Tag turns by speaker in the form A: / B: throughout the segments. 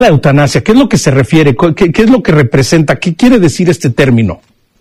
A: la eutanasia? ¿Qué es lo que se refiere? ¿Qué es lo que representa? ¿Qué quiere decir este término?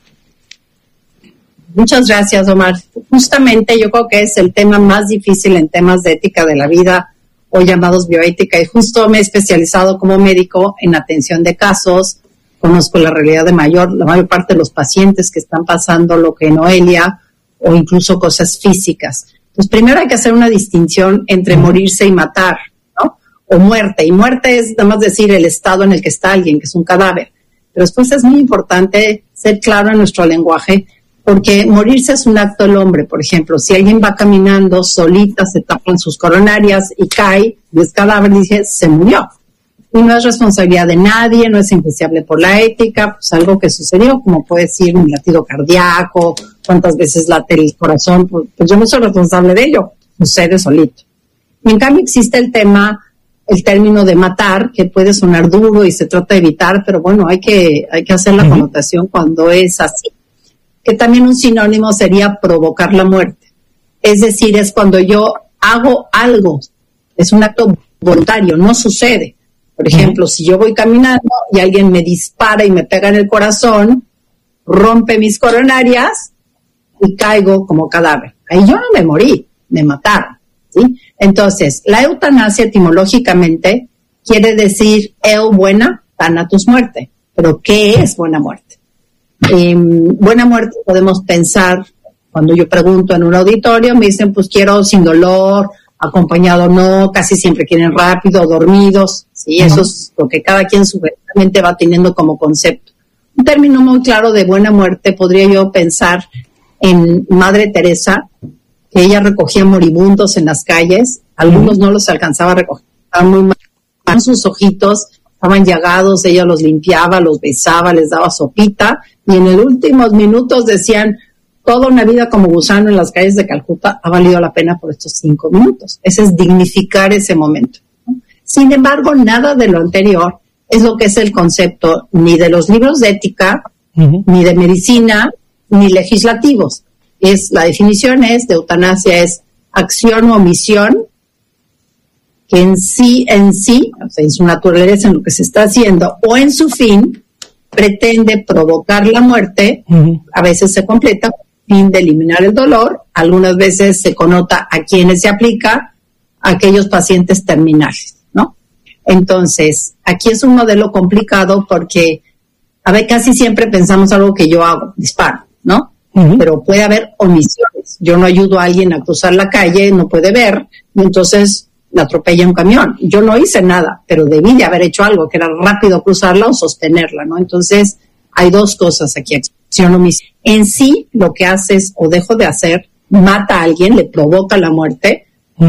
B: Muchas gracias, Omar. Justamente yo creo que es el tema más difícil en temas de ética de la vida o llamados bioética, y justo me he especializado como médico en atención de casos. Conozco la realidad de la mayor parte de los pacientes que están pasando lo que Noelia, o incluso cosas físicas. Pues primero hay que hacer una distinción entre morirse y matar, ¿no? O muerte. Y muerte es nada más decir el estado en el que está alguien, que es un cadáver. Pero después es muy importante ser claro en nuestro lenguaje, porque morirse es un acto del hombre. Por ejemplo, si alguien va caminando solita, se tapan sus coronarias y cae, y es cadáver, dice, se murió. Y no es responsabilidad de nadie, no es influenciable por la ética, pues algo que sucedió, como puede ser un latido cardíaco, cuántas veces late el corazón, pues yo no soy responsable de ello, sucede solito. Y en cambio existe el término de matar, que puede sonar duro y se trata de evitar, pero bueno, hay que hacer la connotación cuando es así. Que también un sinónimo sería provocar la muerte. Es decir, es cuando yo hago algo, es un acto voluntario, no sucede. Por ejemplo, si yo voy caminando y alguien me dispara y me pega en el corazón, rompe mis coronarias y caigo como cadáver. Ahí yo no me morí, me mataron, ¿sí? Entonces, la eutanasia etimológicamente quiere decir eu buena, thanatos muerte. Pero ¿qué es buena muerte? Buena muerte podemos pensar, cuando yo pregunto en un auditorio, me dicen, pues quiero sin dolor, acompañado no, casi siempre quieren rápido, dormidos, ¿sí? Eso es lo que cada quien subjetivamente va teniendo como concepto. Un término muy claro de buena muerte podría yo pensar en Madre Teresa, que ella recogía moribundos en las calles, algunos no los alcanzaba a recoger, estaban muy mal, sus ojitos estaban llagados, ella los limpiaba, los besaba, les daba sopita, y en los últimos minutos decían, toda una vida como gusano en las calles de Calcuta ha valido la pena por estos 5 minutos. Ese es dignificar ese momento, ¿no? Sin embargo, nada de lo anterior es lo que es el concepto ni de los libros de ética, ni de medicina, ni legislativos. La definición de eutanasia es acción o omisión que en sí, o sea, en su naturaleza, en lo que se está haciendo, o en su fin, pretende provocar la muerte. A veces se completa fin de eliminar el dolor, algunas veces se connota a quienes se aplica, a aquellos pacientes terminales, ¿no? Entonces, aquí es un modelo complicado porque, a ver, casi siempre pensamos algo que yo hago, disparo, ¿no? Pero puede haber omisiones. Yo no ayudo a alguien a cruzar la calle, no puede ver, y entonces la atropella un camión. Yo no hice nada, pero debí de haber hecho algo, que era rápido cruzarla o sostenerla, ¿no? Entonces, hay dos cosas aquí, acción o omisión. En sí, lo que haces o dejo de hacer, mata a alguien, le provoca la muerte,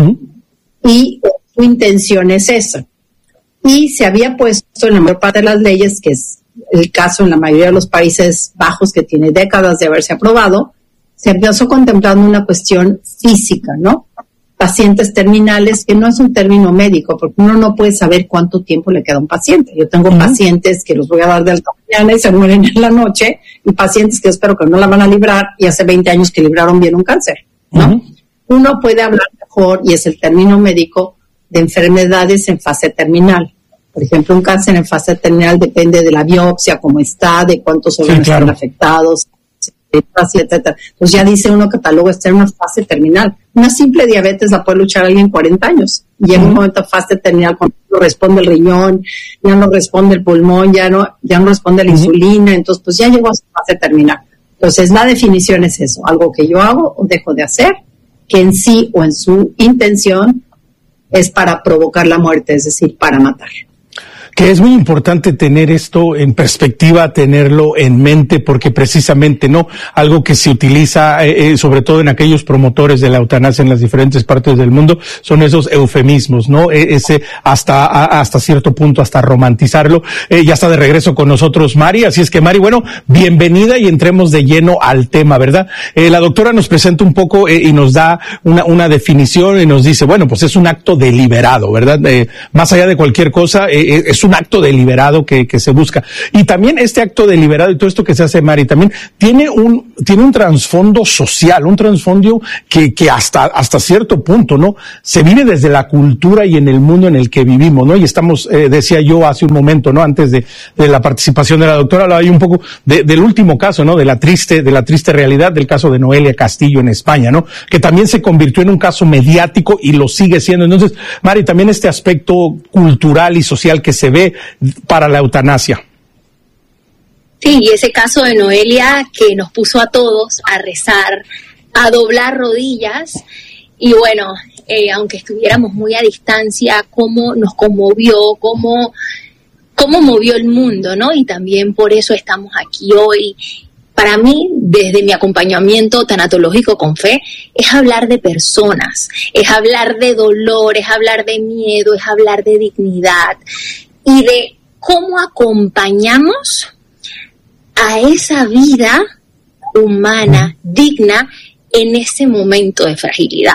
B: y su intención es esa. Y se había puesto en la mayor parte de las leyes, que es el caso en la mayoría de los Países Bajos, que tiene décadas de haberse aprobado, se empezó contemplando una cuestión física, ¿no? Pacientes terminales, que no es un término médico, porque uno no puede saber cuánto tiempo le queda a un paciente. Yo tengo pacientes que los voy a dar de alta mañana y se mueren en la noche, y pacientes que espero que no la van a librar, y hace 20 años que libraron bien un cáncer, ¿no? Uno puede hablar mejor, y es el término médico, de enfermedades en fase terminal. Por ejemplo, un cáncer en fase terminal depende de la biopsia, cómo está, de cuántos órganos están afectados, etcétera. Entonces ya dice uno, cataloga está en una fase terminal. Una simple diabetes la puede luchar alguien 40 años. Y llega un momento de fase terminal cuando no responde el riñón, ya no responde el pulmón, ya no responde la insulina. Entonces, pues ya llegó a su fase terminal. Entonces, la definición es eso, algo que yo hago o dejo de hacer, que en sí o en su intención es para provocar la muerte, es decir, para matar.
A: Que es muy importante tener esto en perspectiva, tenerlo en mente, porque precisamente, ¿no? Algo que se utiliza, sobre todo en aquellos promotores de la eutanasia en las diferentes partes del mundo, son esos eufemismos, ¿no? Ese hasta cierto punto, hasta romantizarlo. Ya está de regreso con nosotros Mari, así es que Mari, bueno, bienvenida y entremos de lleno al tema, ¿verdad? La doctora nos presenta un poco y nos da una definición y nos dice, bueno, pues es un acto deliberado, ¿verdad? Más allá de cualquier cosa, es un acto deliberado que se busca. Y también este acto deliberado y todo esto que se hace, Mari, también tiene un trasfondo social, un trasfondo que hasta cierto punto, ¿no? Se vive desde la cultura y en el mundo en el que vivimos, ¿no? Y estamos, decía yo hace un momento, ¿no? Antes de la participación de la doctora, hablaba yo un poco del último caso, ¿no? De la triste realidad del caso de Noelia Castillo en España, ¿no? Que también se convirtió en un caso mediático y lo sigue siendo. Entonces, Mari, también este aspecto cultural y social que se ve para la eutanasia.
C: Sí, y ese caso de Noelia que nos puso a todos a rezar, a doblar rodillas, y bueno, aunque estuviéramos muy a distancia, cómo nos conmovió, cómo movió el mundo, ¿no? Y también por eso estamos aquí hoy. Para mí, desde mi acompañamiento tanatológico con fe, es hablar de personas, es hablar de dolor, es hablar de miedo, es hablar de dignidad y de cómo acompañamos a esa vida humana, digna, en ese momento de fragilidad.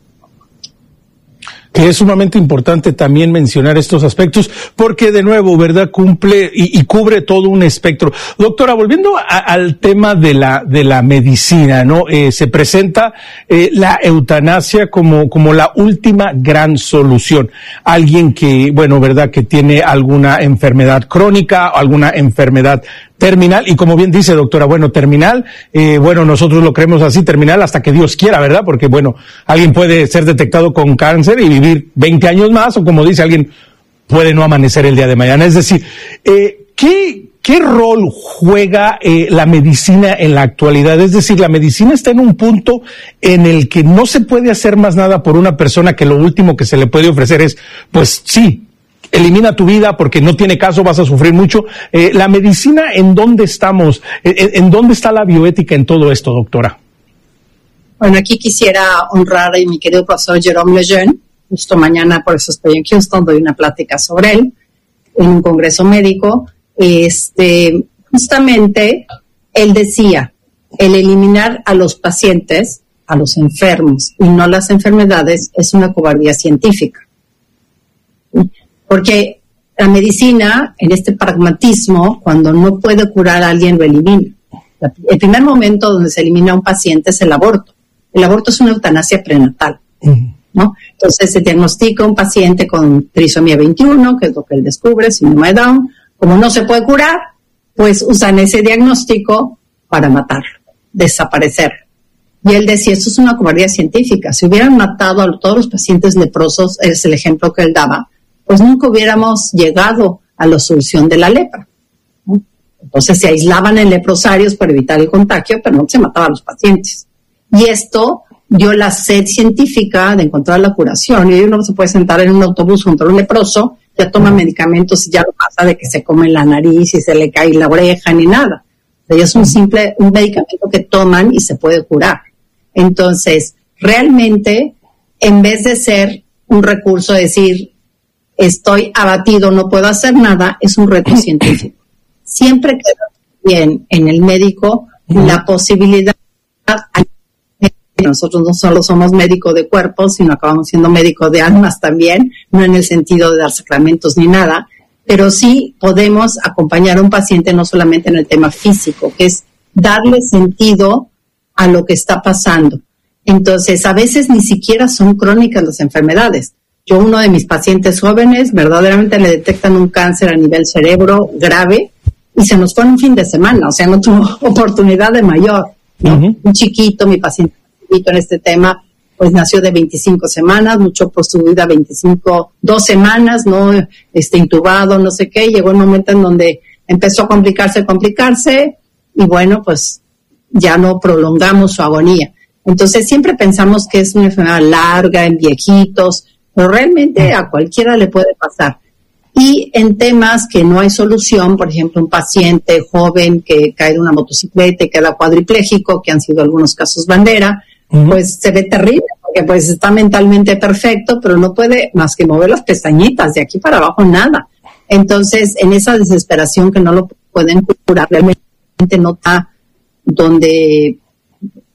A: Que es sumamente importante también mencionar estos aspectos, porque de nuevo, ¿verdad?, cumple y cubre todo un espectro. Doctora, volviendo al tema de la medicina, ¿no? Se presenta la eutanasia como la última gran solución. Alguien que, bueno, ¿verdad?, que tiene alguna enfermedad crónica, alguna enfermedad terminal, y como bien dice, doctora, bueno, terminal, bueno, nosotros lo creemos así, terminal hasta que Dios quiera, ¿verdad? Porque, bueno, alguien puede ser detectado con cáncer y vivir 20 años más, o como dice alguien, puede no amanecer el día de mañana. Es decir, ¿qué rol juega la medicina en la actualidad? Es decir, la medicina está en un punto en el que no se puede hacer más nada por una persona, que lo último que se le puede ofrecer es, pues sí, elimina tu vida porque no tiene caso, vas a sufrir mucho. La medicina, ¿en dónde estamos? ¿En dónde está la bioética en todo esto, doctora?
B: Bueno, aquí quisiera honrar a mi querido profesor Jérôme Lejeune. Justo mañana, por eso estoy en Houston, doy una plática sobre él en un congreso médico. Justamente, él decía, el eliminar a los pacientes, a los enfermos y no las enfermedades, es una cobardía científica. Porque la medicina, en este pragmatismo, cuando no puede curar a alguien, lo elimina. El primer momento donde se elimina a un paciente es el aborto. El aborto es una eutanasia prenatal, ¿no? Entonces se diagnostica un paciente con trisomía 21, que es lo que él descubre, síndrome de Down. Como no se puede curar, pues usan ese diagnóstico para matarlo, desaparecer. Y él decía, esto es una cobardía científica. Si hubieran matado a todos los pacientes leprosos, es el ejemplo que él daba, pues nunca hubiéramos llegado a la solución de la lepra, ¿no? Entonces se aislaban en leprosarios para evitar el contagio, pero no se mataba a los pacientes. Y esto dio la sed científica de encontrar la curación. Y uno se puede sentar en un autobús junto a un leproso, ya toma medicamentos y ya no pasa de que se come la nariz y se le cae la oreja ni nada. O sea, es un medicamento que toman y se puede curar. Entonces, realmente, en vez de ser un recurso, decir, estoy abatido, no puedo hacer nada, es un reto científico. Siempre queda bien en el médico la posibilidad. Nosotros no solo somos médicos de cuerpos, sino acabamos siendo médicos de almas también, no en el sentido de dar sacramentos ni nada, pero sí podemos acompañar a un paciente no solamente en el tema físico, que es darle sentido a lo que está pasando. Entonces, a veces ni siquiera son crónicas las enfermedades. Yo, uno de mis pacientes jóvenes, verdaderamente le detectan un cáncer a nivel cerebro grave y se nos fue en un fin de semana, o sea, no tuvo oportunidad de mayor, ¿no? Un chiquito, mi paciente en este tema, pues nació de 25 semanas, luchó por su vida 2 semanas, ¿no? Intubado, no sé qué, llegó un momento en donde empezó a complicarse, y bueno, pues ya no prolongamos su agonía. Entonces siempre pensamos que es una enfermedad larga, en viejitos, pero realmente a cualquiera le puede pasar. Y en temas que no hay solución, por ejemplo, un paciente joven que cae de una motocicleta y queda cuadripléjico, que han sido algunos casos bandera, pues se ve terrible, porque pues está mentalmente perfecto, pero no puede más que mover las pestañitas, de aquí para abajo nada. Entonces, en esa desesperación que no lo pueden curar, realmente no está donde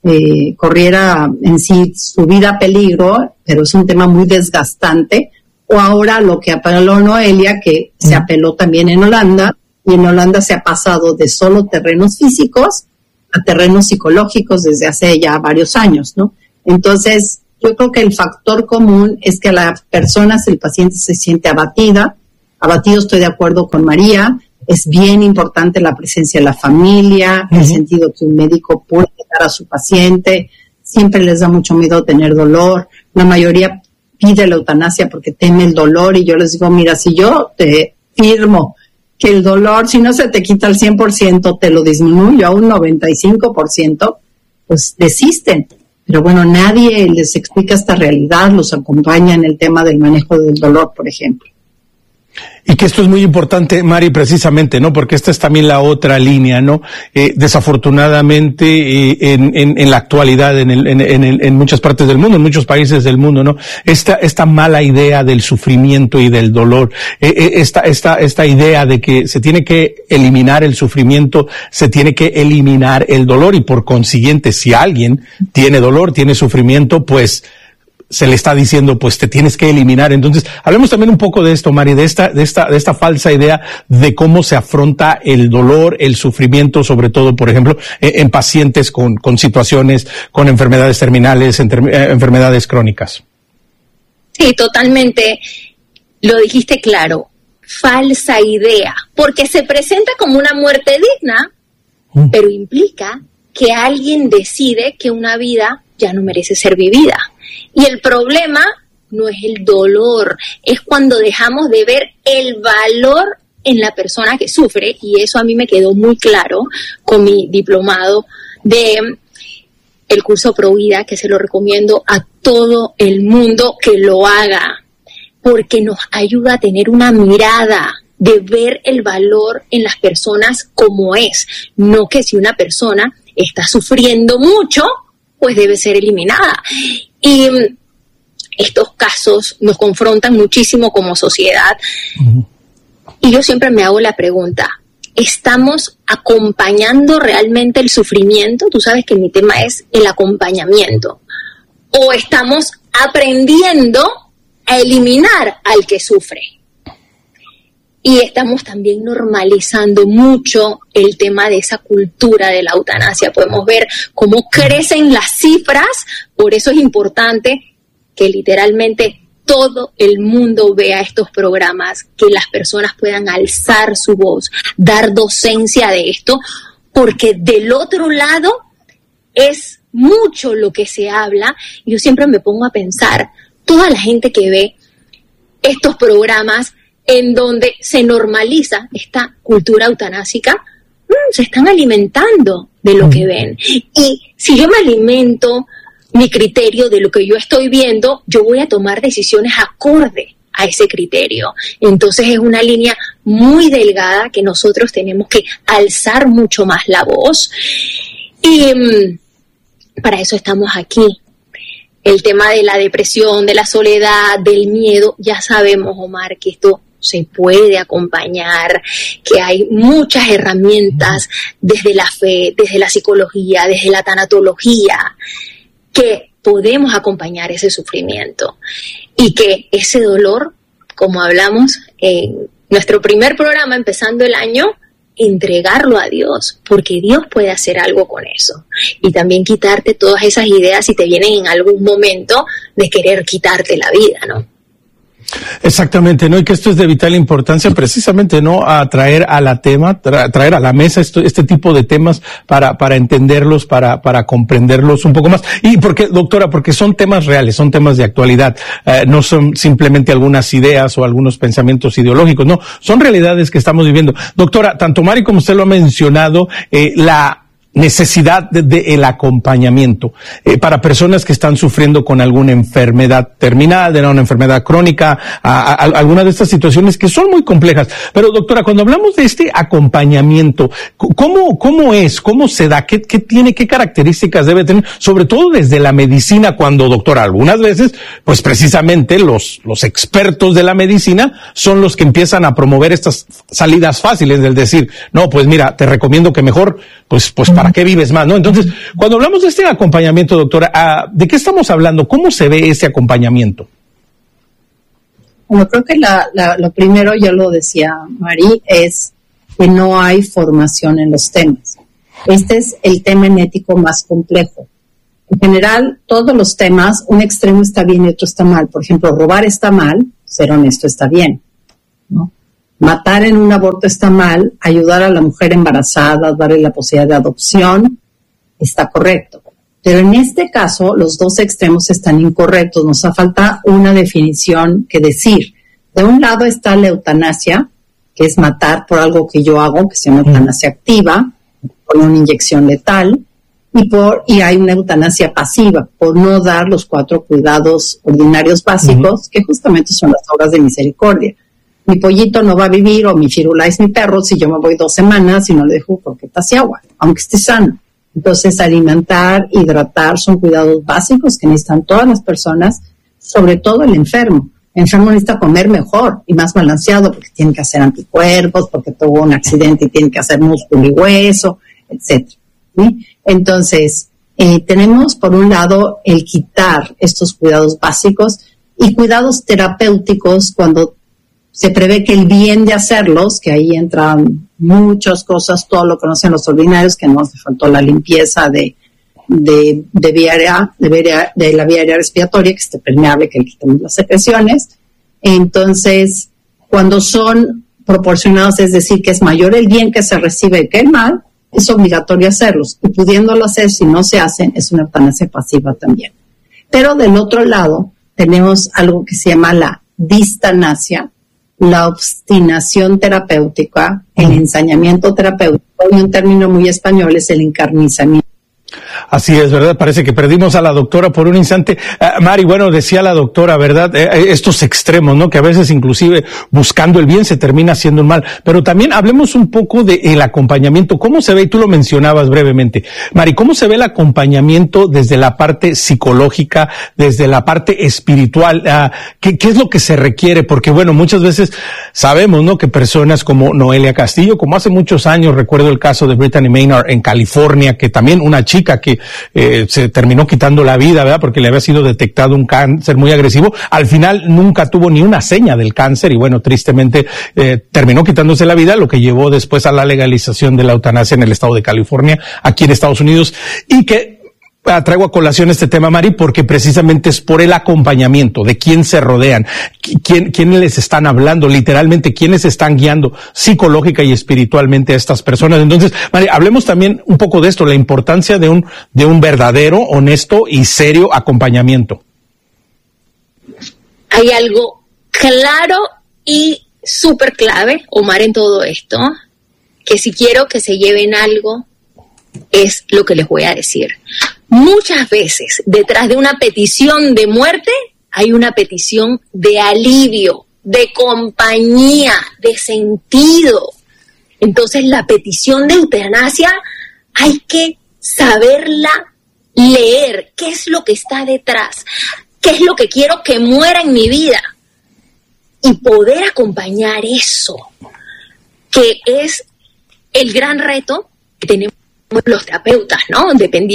B: corriera en sí su vida a peligro, pero es un tema muy desgastante, o ahora lo que apeló Noelia, que se apeló también en Holanda, y en Holanda se ha pasado de solo terrenos físicos a terrenos psicológicos desde hace ya varios años, ¿no? Entonces, yo creo que el factor común es que a las personas, el paciente se siente abatido, estoy de acuerdo con María, es bien importante la presencia de la familia, en el sentido que un médico puede dar a su paciente, siempre les da mucho miedo tener dolor, la mayoría pide la eutanasia porque teme el dolor, y yo les digo, mira, si yo te firmo que el dolor, si no se te quita al 100%, te lo disminuyo a un 95%, pues desisten. Pero bueno, nadie les explica esta realidad, los acompaña en el tema del manejo del dolor, por ejemplo.
A: Y que esto es muy importante, Mari, precisamente, ¿no? Porque esta es también la otra línea, ¿no? Desafortunadamente, en la actualidad, en muchas partes del mundo, en muchos países del mundo, ¿no? Esta mala idea del sufrimiento y del dolor, esta idea de que se tiene que eliminar el sufrimiento, se tiene que eliminar el dolor, y por consiguiente, si alguien tiene dolor, tiene sufrimiento, pues se le está diciendo, pues te tienes que eliminar. Entonces, hablemos también un poco de esto, Mari, de esta falsa idea de cómo se afronta el dolor, el sufrimiento, sobre todo, por ejemplo, en pacientes con situaciones, con enfermedades terminales, enfermedades crónicas.
C: Sí, totalmente. Lo dijiste claro. Falsa idea, porque se presenta como una muerte digna, pero implica que alguien decide que una vida ya no merece ser vivida. Y el problema no es el dolor, es cuando dejamos de ver el valor en la persona que sufre, y eso a mí me quedó muy claro con mi diplomado de el curso Provida, que se lo recomiendo a todo el mundo que lo haga, porque nos ayuda a tener una mirada de ver el valor en las personas como es, no que si una persona está sufriendo mucho, pues debe ser eliminada. Y estos casos nos confrontan muchísimo como sociedad. Y yo siempre me hago la pregunta, ¿estamos acompañando realmente el sufrimiento? Tú sabes que mi tema es el acompañamiento. ¿O estamos aprendiendo a eliminar al que sufre? Y estamos también normalizando mucho el tema de esa cultura de la eutanasia. Podemos ver cómo crecen las cifras, por eso es importante que literalmente todo el mundo vea estos programas, que las personas puedan alzar su voz, dar docencia de esto, porque del otro lado es mucho lo que se habla. Yo siempre me pongo a pensar, toda la gente que ve estos programas en donde se normaliza esta cultura eutanásica, se están alimentando de lo que ven. Y si yo me alimento mi criterio de lo que yo estoy viendo, yo voy a tomar decisiones acorde a ese criterio. Entonces es una línea muy delgada que nosotros tenemos que alzar mucho más la voz. Y para eso estamos aquí. El tema de la depresión, de la soledad, del miedo, ya sabemos, Omar, que esto se puede acompañar, que hay muchas herramientas desde la fe, desde la psicología, desde la tanatología, que podemos acompañar ese sufrimiento y que ese dolor, como hablamos en nuestro primer programa empezando el año, entregarlo a Dios, porque Dios puede hacer algo con eso, y también quitarte todas esas ideas si te vienen en algún momento de querer quitarte la vida, ¿no?
A: Exactamente, ¿no? Y que esto es de vital importancia precisamente, ¿no? A traer a la traer a la mesa este tipo de temas para entenderlos, para comprenderlos un poco más. Y porque, doctora, porque son temas reales, son temas de actualidad, no son simplemente algunas ideas o algunos pensamientos ideológicos, no, son realidades que estamos viviendo. Doctora, tanto Mari como usted lo ha mencionado, la necesidad de el acompañamiento para personas que están sufriendo con alguna enfermedad terminal, de una enfermedad crónica, alguna de estas situaciones que son muy complejas. Pero doctora, cuando hablamos de este acompañamiento, ¿cómo es? ¿Cómo se da? ¿Qué tiene? ¿Qué características debe tener? Sobre todo desde la medicina, cuando, doctora, algunas veces, pues precisamente los expertos de la medicina son los que empiezan a promover estas salidas fáciles del decir, no, pues mira, te recomiendo que mejor, pues ¿para qué vives más? ¿No? Entonces, cuando hablamos de este acompañamiento, doctora, ¿de qué estamos hablando? ¿Cómo se ve ese acompañamiento?
B: Bueno, creo que lo primero, ya lo decía Mari, es que no hay formación en los temas. Este es el tema enético más complejo. En general, todos los temas, un extremo está bien y otro está mal. Por ejemplo, robar está mal, ser honesto está bien, ¿no? Matar en un aborto está mal, ayudar a la mujer embarazada, darle la posibilidad de adopción, está correcto. Pero en este caso, los dos extremos están incorrectos. Nos hace falta una definición que decir. De un lado está la eutanasia, que es matar por algo que yo hago, que se llama eutanasia activa, por una inyección letal, y hay una eutanasia pasiva, por no dar los 4 cuidados ordinarios básicos, que justamente son las obras de misericordia. Mi pollito no va a vivir, o mi Firulais, mi perro, si yo me voy 2 semanas y no le dejo croquetas y agua, aunque esté sano. Entonces, alimentar, hidratar, son cuidados básicos que necesitan todas las personas, sobre todo el enfermo. El enfermo necesita comer mejor y más balanceado, porque tiene que hacer anticuerpos, porque tuvo un accidente y tiene que hacer músculo y hueso, etcétera, ¿sí? Entonces, tenemos por un lado el quitar estos cuidados básicos y cuidados terapéuticos cuando se prevé que el bien de hacerlos, que ahí entran muchas cosas, todo lo conocen los ordinarios, que nos faltó la limpieza de la vía aérea respiratoria, que esté permeable, que le quitemos las secreciones. Entonces, cuando son proporcionados, es decir, que es mayor el bien que se recibe que el mal, es obligatorio hacerlos. Y pudiéndolo hacer, si no se hacen, es una eutanasia pasiva también. Pero del otro lado, tenemos algo que se llama la distanasia, la obstinación terapéutica, el ensañamiento terapéutico, y un término muy español es el encarnizamiento.
A: Así es, ¿verdad? Parece que perdimos a la doctora por un instante. Mari, bueno, decía la doctora, ¿verdad? Estos extremos, ¿no? Que a veces inclusive buscando el bien se termina haciendo el mal. Pero también hablemos un poco del acompañamiento. ¿Cómo se ve? Y tú lo mencionabas brevemente. Mari, ¿cómo se ve el acompañamiento desde la parte psicológica, desde la parte espiritual? ¿Qué es lo que se requiere? Porque, bueno, muchas veces sabemos, ¿no? Que personas como Noelia Castillo, como hace muchos años, recuerdo el caso de Brittany Maynard en California, que también una chica que se terminó quitando la vida, ¿verdad? Porque le había sido detectado un cáncer muy agresivo. Al final nunca tuvo ni una seña del cáncer y bueno, tristemente terminó quitándose la vida, lo que llevó después a la legalización de la eutanasia en el estado de California, aquí en Estados Unidos, y que traigo a colación este tema, Mari, porque precisamente es por el acompañamiento, de quién se rodean, quién les están hablando, literalmente, quiénes están guiando psicológica y espiritualmente a estas personas. Entonces, Mari, hablemos también un poco de esto, la importancia de un verdadero, honesto y serio acompañamiento.
C: Hay algo claro y súper clave, Omar, en todo esto, que si quiero que se lleven algo, es lo que les voy a decir. Muchas veces, detrás de una petición de muerte, hay una petición de alivio, de compañía, de sentido. Entonces, la petición de eutanasia hay que saberla leer. ¿Qué es lo que está detrás? ¿Qué es lo que quiero que muera en mi vida? Y poder acompañar eso, que es el gran reto que tenemos los terapeutas, ¿no?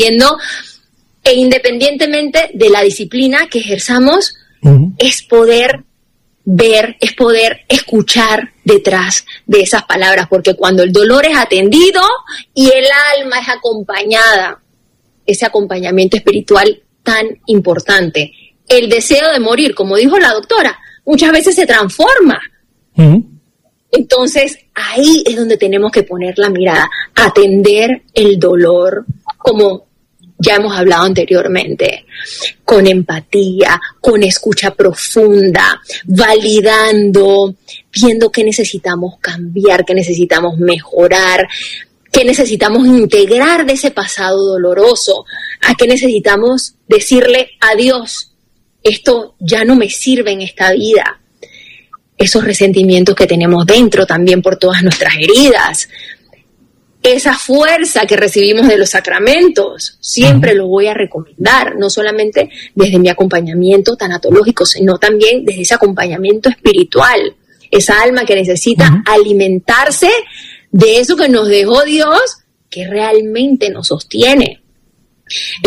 C: Independientemente de la disciplina que ejerzamos, es poder ver, es poder escuchar detrás de esas palabras, porque cuando el dolor es atendido y el alma es acompañada, ese acompañamiento espiritual tan importante, el deseo de morir, como dijo la doctora, muchas veces se transforma. Entonces, ahí es donde tenemos que poner la mirada, atender el dolor, como ya hemos hablado anteriormente, con empatía, con escucha profunda, validando, viendo qué necesitamos cambiar, qué necesitamos mejorar, qué necesitamos integrar de ese pasado doloroso, a qué necesitamos decirle adiós, esto ya no me sirve en esta vida. Esos resentimientos que tenemos dentro también por todas nuestras heridas, esa fuerza que recibimos de los sacramentos, siempre lo voy a recomendar, no solamente desde mi acompañamiento tanatológico, sino también desde ese acompañamiento espiritual, esa alma que necesita alimentarse de eso que nos dejó Dios, que realmente nos sostiene.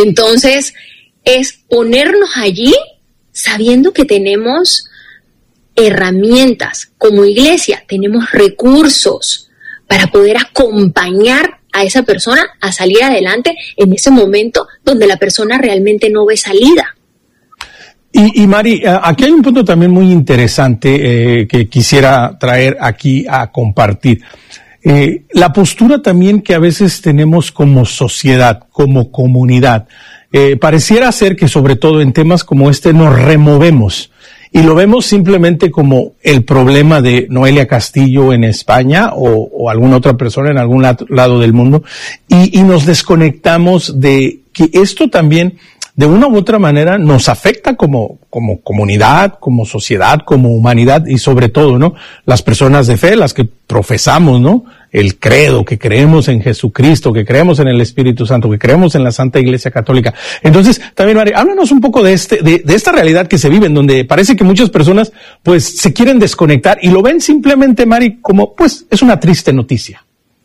C: Entonces, es ponernos allí sabiendo que tenemos herramientas, como iglesia tenemos recursos para poder acompañar a esa persona a salir adelante en ese momento donde la persona realmente no ve salida.
A: Y Mari, aquí hay un punto también muy interesante que quisiera traer aquí a compartir. La postura también que a veces tenemos como sociedad, como comunidad, pareciera ser que sobre todo en temas como este nos removemos y lo vemos simplemente como el problema de Noelia Castillo en España o alguna otra persona en algún lado del mundo y nos desconectamos de que esto también de una u otra manera nos afecta como comunidad, como sociedad, como humanidad y sobre todo, ¿no? Las personas de fe, las que profesamos, ¿no? El credo, que creemos en Jesucristo, que creemos en el Espíritu Santo, que creemos en la Santa Iglesia Católica. Entonces, también, Mari, háblanos un poco de esta realidad que se vive, en donde parece que muchas personas, pues, se quieren desconectar y lo ven simplemente, Mari, como, pues, es una triste noticia.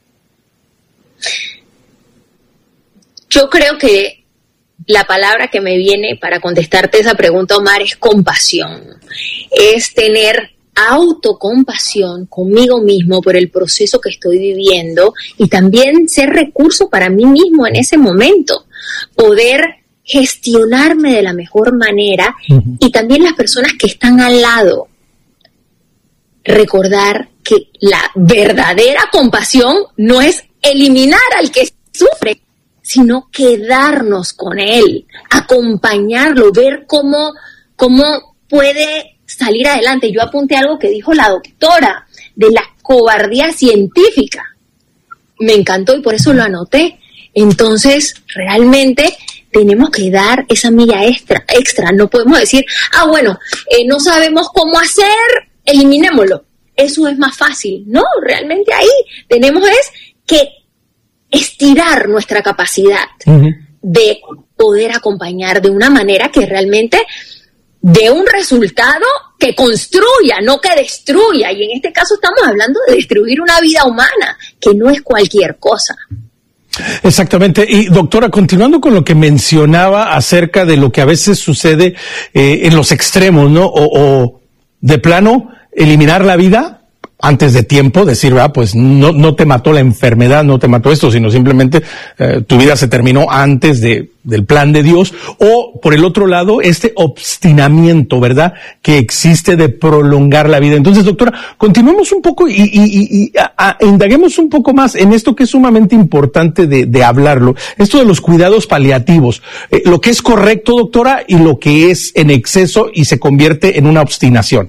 C: Yo creo que la palabra que me viene para contestarte esa pregunta, Omar, es compasión. Es tener autocompasión conmigo mismo por el proceso que estoy viviendo y también ser recurso para mí mismo en ese momento. Poder gestionarme de la mejor manera y también las personas que están al lado. Recordar que la verdadera compasión no es eliminar al que sufre, sino quedarnos con él, acompañarlo, ver cómo puede salir adelante. Yo apunté algo que dijo la doctora de la cobardía científica. Me encantó y por eso lo anoté. Entonces, realmente tenemos que dar esa milla extra. No podemos decir, bueno, no sabemos cómo hacer, eliminémoslo. Eso es más fácil. No, realmente ahí tenemos que estirar nuestra capacidad de poder acompañar de una manera que realmente dé un resultado que construya, no que destruya. Y en este caso estamos hablando de destruir una vida humana, que no es cualquier cosa.
A: Exactamente. Y doctora, continuando con lo que mencionaba acerca de lo que a veces sucede en los extremos, ¿no? O de plano, eliminar la vida antes de tiempo, decir, pues no te mató la enfermedad, no te mató esto, sino simplemente tu vida se terminó antes del plan de Dios, o por el otro lado, este obstinamiento, ¿verdad?, que existe de prolongar la vida. Entonces, doctora, continuemos un poco y indaguemos un poco más en esto que es sumamente importante de hablarlo, esto de los cuidados paliativos, lo que es correcto, doctora, y lo que es en exceso y se convierte en una obstinación.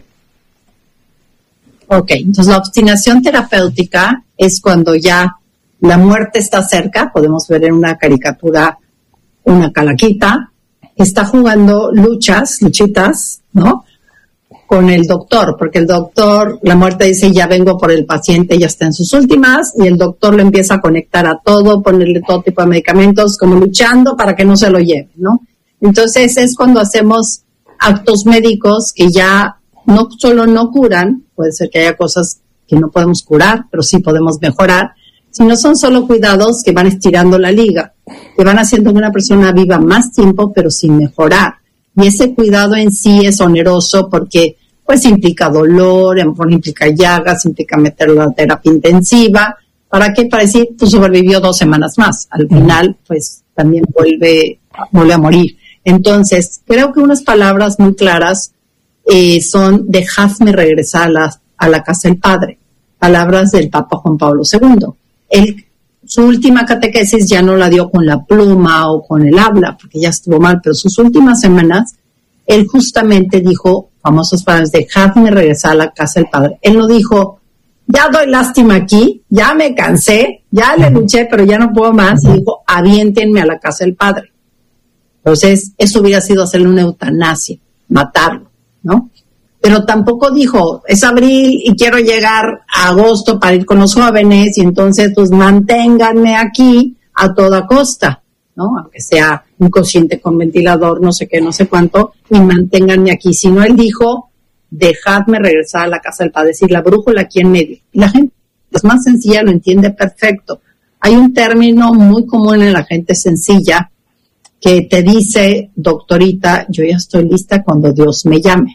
B: Ok, entonces la obstinación terapéutica es cuando ya la muerte está cerca. Podemos ver en una caricatura una calaquita que está jugando luchitas, ¿no? Con el doctor, porque el doctor, la muerte dice, ya vengo por el paciente, ya está en sus últimas, y el doctor lo empieza a conectar a todo, ponerle todo tipo de medicamentos, como luchando para que no se lo lleve, ¿no? Entonces es cuando hacemos actos médicos que ya no solo no curan, puede ser que haya cosas que no podemos curar, pero sí podemos mejorar, sino son solo cuidados que van estirando la liga, que van haciendo que una persona viva más tiempo, pero sin mejorar. Y ese cuidado en sí es oneroso porque pues implica dolor, implica llagas, implica meterlo a terapia intensiva. ¿Para qué? Para decir, pues sobrevivió 2 semanas más. Al final, pues también vuelve a morir. Entonces, creo que unas palabras muy claras son dejadme regresar a la casa del Padre. Palabras del Papa Juan Pablo II. Su última catequesis ya no la dio con la pluma o con el habla, porque ya estuvo mal, pero sus últimas semanas, él justamente dijo, famosas palabras, dejadme regresar a la casa del Padre. Él no dijo, ya doy lástima aquí, ya me cansé, ya le luché, pero ya no puedo más, y dijo, aviéntenme a la casa del Padre. Entonces, eso hubiera sido hacerle una eutanasia, matarlo, ¿no? Pero tampoco dijo, es abril y quiero llegar a agosto para ir con los jóvenes y entonces pues manténganme aquí a toda costa, ¿no? Aunque sea inconsciente con ventilador, no sé qué, no sé cuánto, y manténganme aquí. Sino él dijo, dejadme regresar a la casa del Padre, es decir, la brújula aquí en medio. Y la gente es más sencilla, lo entiende perfecto. Hay un término muy común en la gente sencilla que te dice, doctorita, yo ya estoy lista cuando Dios me llame.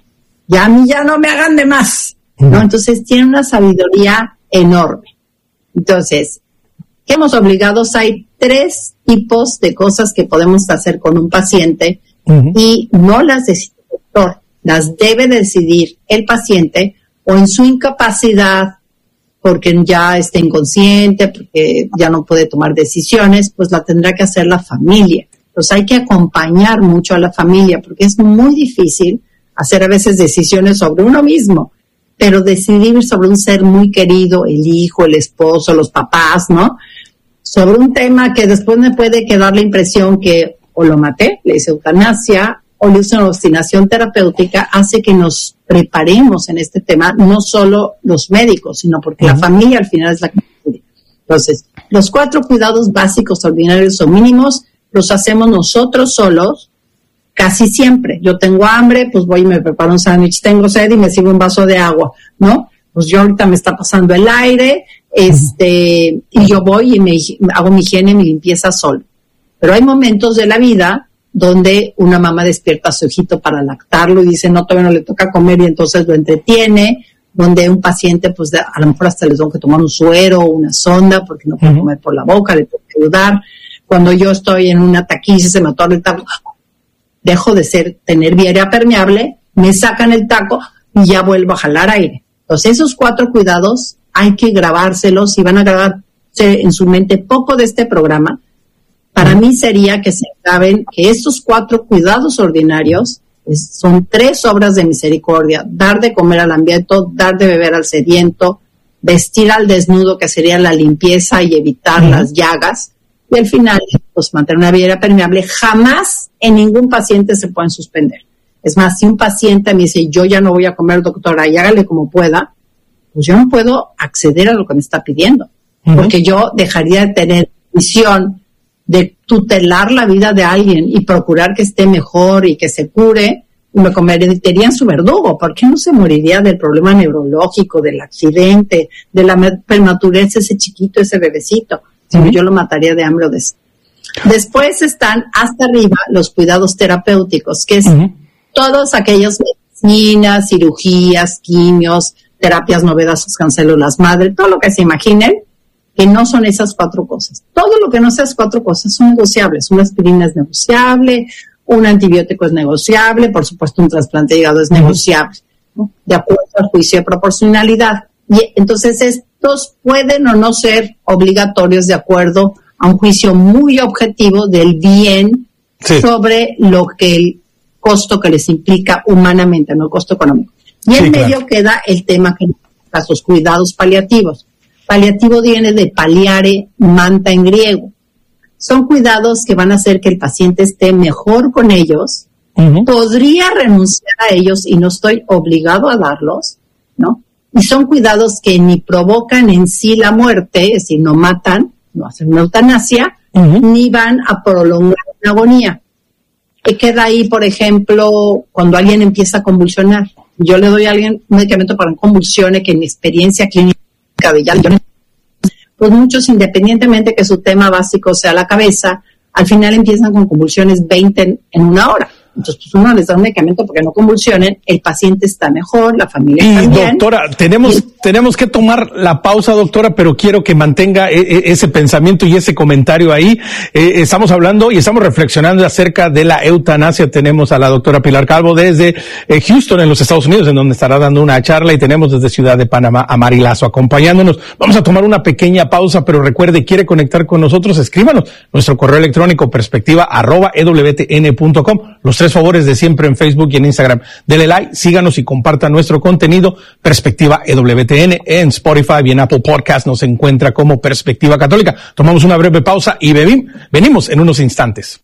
B: ya a mí ya no me hagan de más, ¿no? Entonces tiene una sabiduría enorme. Entonces, ¿qué hemos obligados? Hay 3 tipos de cosas que podemos hacer con un paciente y no las decide el doctor, las debe decidir el paciente o en su incapacidad, porque ya está inconsciente, porque ya no puede tomar decisiones, pues la tendrá que hacer la familia. Entonces hay que acompañar mucho a la familia, porque es muy difícil hacer a veces decisiones sobre uno mismo, pero decidir sobre un ser muy querido, el hijo, el esposo, los papás, ¿no? Sobre un tema que después me puede quedar la impresión que o lo maté, le hice eutanasia, o le hice una obstinación terapéutica, hace que nos preparemos en este tema, no solo los médicos, sino porque la familia al final es la que decide. Entonces, los 4 cuidados básicos, ordinarios o mínimos, los hacemos nosotros solos, casi siempre. Yo tengo hambre, pues voy y me preparo un sándwich, tengo sed y me sirvo un vaso de agua, ¿no? Pues yo ahorita me está pasando el aire, y yo voy y me hago mi higiene y mi limpieza solo. Pero hay momentos de la vida donde una mamá despierta a su hijito para lactarlo y dice, no, todavía no le toca comer y entonces lo entretiene, donde un paciente, pues a lo mejor hasta les tengo que tomar un suero o una sonda porque no puede comer por la boca, le tengo que ayudar. Cuando yo estoy en una taquiza, se me atorra el taco, dejo de tener vía permeable, me sacan el taco y ya vuelvo a jalar aire. Entonces esos 4 cuidados hay que grabárselos y van a grabarse en su mente poco de este programa. Para mí sería que se graben que estos 4 cuidados ordinarios son 3 obras de misericordia: dar de comer al hambriento, dar de beber al sediento, vestir al desnudo, que sería la limpieza y evitar las llagas, y al final, pues mantener una vida permeable. Jamás en ningún paciente se pueden suspender. Es más, si un paciente me dice, yo ya no voy a comer, doctora, y hágale como pueda, pues yo no puedo acceder a lo que me está pidiendo, porque yo dejaría de tener visión de tutelar la vida de alguien y procurar que esté mejor y que se cure, y me convertiría en su verdugo. ¿Por qué no se moriría del problema neurológico, del accidente, de la prematurez, ese chiquito, ese bebecito? Sino yo lo mataría de hambre o de sed. Después están hasta arriba los cuidados terapéuticos, que es todos aquellos medicinas, cirugías, quimios, terapias novedosas con células madre, todo lo que se imaginen, que no son esas 4 cosas. Todo lo que no sean 4 cosas son negociables. Una aspirina es negociable, un antibiótico es negociable, por supuesto un trasplante de hígado es negociable, ¿no? De acuerdo al juicio de proporcionalidad. Y entonces estos pueden o no ser obligatorios de acuerdo a un juicio muy objetivo del bien sobre lo que el costo que les implica humanamente, no el costo económico. Y en medio queda el tema que los cuidados paliativos. Paliativo viene de paliare, manta en griego. Son cuidados que van a hacer que el paciente esté mejor con ellos. Podría renunciar a ellos y no estoy obligado a darlos, ¿no? Y son cuidados que ni provocan en sí la muerte, es decir, no matan, no hacen una eutanasia, ni van a prolongar la agonía. ¿Qué queda ahí, por ejemplo, cuando alguien empieza a convulsionar? Yo le doy a alguien un medicamento para convulsiones que en mi experiencia clínica de ya, pues muchos, independientemente que su tema básico sea la cabeza, al final empiezan con convulsiones 20 en 1 hora. Entonces, pues uno les da un medicamento porque no convulsionen, el paciente está mejor, la familia está bien.
A: Doctora, tenemos que tomar la pausa, doctora, pero quiero que mantenga ese pensamiento y ese comentario ahí. Estamos hablando y estamos reflexionando acerca de la eutanasia. Tenemos a la doctora Pilar Calvo desde Houston, en los Estados Unidos, en donde estará dando una charla, y tenemos desde Ciudad de Panamá a Mari Lazo acompañándonos. Vamos a tomar una pequeña pausa, pero recuerde, quiere conectar con nosotros, escríbanos. Nuestro correo electrónico, perspectiva@ewtn.com. Los 3 favores de siempre en Facebook y en Instagram. Dele like, síganos y compartan nuestro contenido. Perspectiva EWTN en Spotify y en Apple Podcast nos encuentra como Perspectiva Católica. Tomamos una breve pausa y venimos en unos instantes.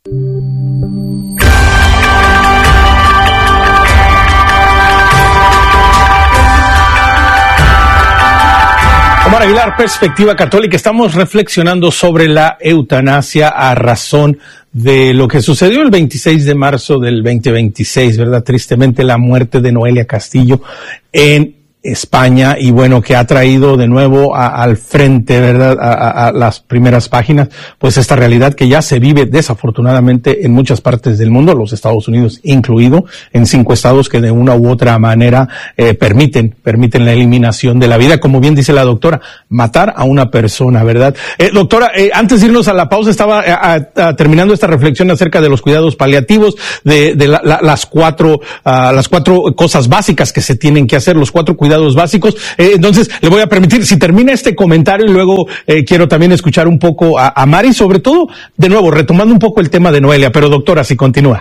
A: Omar Aguilar, Perspectiva Católica. Estamos reflexionando sobre la eutanasia a razón de lo que sucedió el 26 de marzo del 2026, ¿verdad? Tristemente, la muerte de Noelia Castillo en España, y bueno, que ha traído de nuevo al frente, ¿verdad?, a las primeras páginas, pues esta realidad que ya se vive desafortunadamente en muchas partes del mundo, los Estados Unidos incluido, en 5 estados que de una u otra manera permiten la eliminación de la vida, como bien dice la doctora, matar a una persona, ¿verdad? Doctora, antes de irnos a la pausa, estaba terminando esta reflexión acerca de los cuidados paliativos, de las cuatro cosas básicas que se tienen que hacer, los 4 cuidados básicos. Entonces, le voy a permitir, si termina este comentario, y luego quiero también escuchar un poco a Mari, sobre todo, de nuevo, retomando un poco el tema de Noelia, pero doctora, si continúa.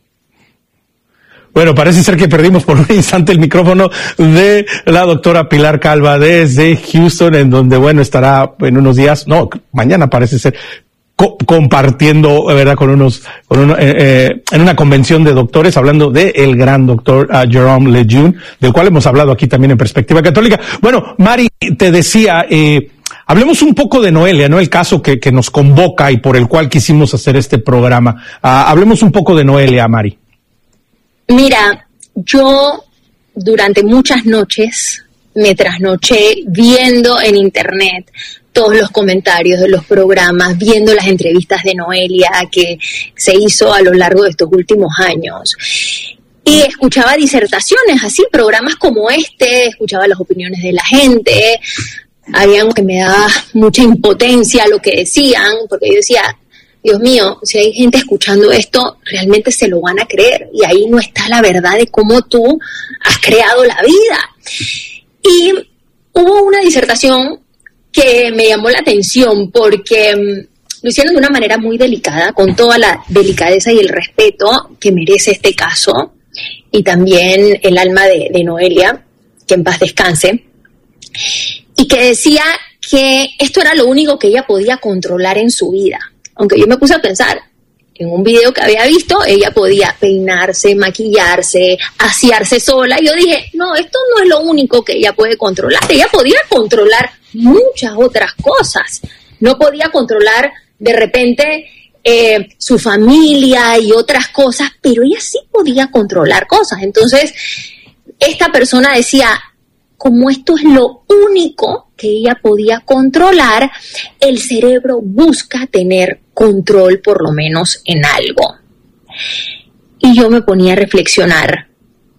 A: Bueno, parece ser que perdimos por un instante el micrófono de la doctora Pilar Calva desde Houston, en donde, bueno, estará en unos días, no, mañana parece ser, compartiendo, ¿verdad?, en una convención de doctores, hablando de el gran doctor Jerome Lejeune, del cual hemos hablado aquí también en Perspectiva Católica. Bueno, Mari, te decía, hablemos un poco de Noelia, ¿no?, el caso que nos convoca y por el cual quisimos hacer este programa. Hablemos un poco de Noelia, Mari.
C: Mira, yo durante muchas noches me trasnoché viendo en internet todos los comentarios de los programas, viendo las entrevistas de Noelia que se hizo a lo largo de estos últimos años. Y escuchaba disertaciones así, programas como este, escuchaba las opiniones de la gente, había algo que me daba mucha impotencia lo que decían, porque yo decía, Dios mío, si hay gente escuchando esto, realmente se lo van a creer, y ahí no está la verdad de cómo tú has creado la vida. Y hubo una disertación que me llamó la atención porque lo hicieron de una manera muy delicada, con toda la delicadeza y el respeto que merece este caso, y también el alma de Noelia, que en paz descanse, y que decía que esto era lo único que ella podía controlar en su vida. Aunque yo me puse a pensar, en un video que había visto, ella podía peinarse, maquillarse, asearse sola. Y yo dije, no, esto no es lo único que ella puede controlar. Ella podía controlar muchas otras cosas. No podía controlar de repente su familia y otras cosas, pero ella sí podía controlar cosas. Entonces, esta persona decía, como esto es lo único que ella podía controlar, el cerebro busca tener control por lo menos en algo. Y yo me ponía a reflexionar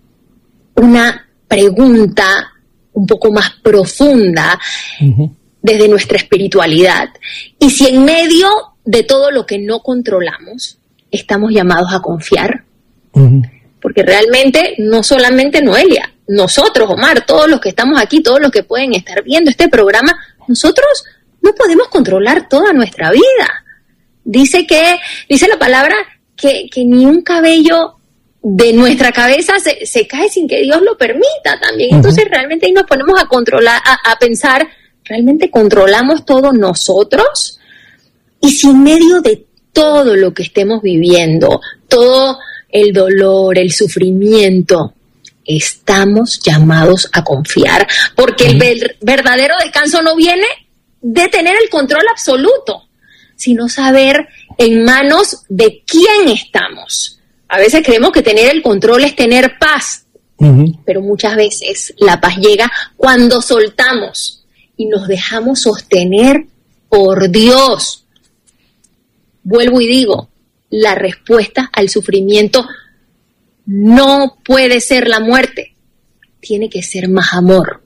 C: una pregunta un poco más profunda desde nuestra espiritualidad. Y si en medio de todo lo que no controlamos, estamos llamados a confiar, porque realmente no solamente Noelia, nosotros, Omar, todos los que estamos aquí, todos los que pueden estar viendo este programa, nosotros no podemos controlar toda nuestra vida. Dice la palabra que ni un cabello de nuestra cabeza se cae sin que Dios lo permita también. Entonces realmente ahí nos ponemos a controlar, a pensar, ¿realmente controlamos todo nosotros? Y si en medio de todo lo que estemos viviendo, todo el dolor, el sufrimiento, estamos llamados a confiar, porque el verdadero descanso no viene de tener el control absoluto, sino saber en manos de quién estamos. A veces creemos que tener el control es tener paz, pero muchas veces la paz llega cuando soltamos y nos dejamos sostener por Dios. Vuelvo y digo, la respuesta al sufrimiento no puede ser la muerte, tiene que ser más amor.